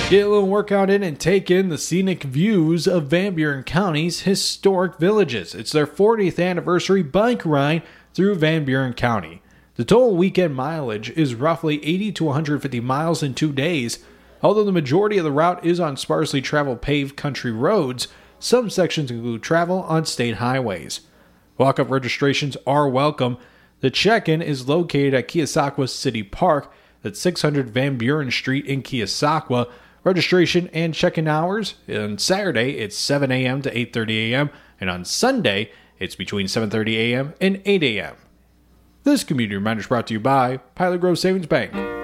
Get a little workout in and take in the scenic views of Van Buren County's historic villages. It's their 40th anniversary bike ride through Van Buren County. The total weekend mileage is roughly 80 to 150 miles in 2 days. Although the majority of the route is on sparsely traveled paved country roads, some sections include travel on state highways. Walk-up registrations are welcome. The check-in is located at Keosauqua City Park at 600 Van Buren Street in Keosauqua. Registration and check-in hours, on Saturday it's 7 a.m. to 8:30 a.m. and on Sunday it's between 7:30 a.m. and 8 a.m. This community reminder is brought to you by Pilot Grove Savings Bank.